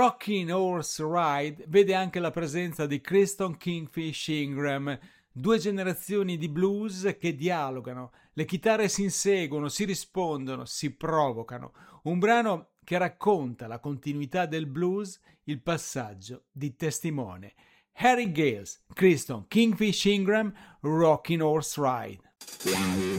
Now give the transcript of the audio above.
Rockin' Horse Ride vede anche la presenza di Kristen Kingfish Ingram, due generazioni di blues che dialogano, le chitarre si inseguono, si rispondono, si provocano. Un brano che racconta la continuità del blues, il passaggio di testimone. Harry Gales, Kristen Kingfish Ingram, Rockin' Horse Ride.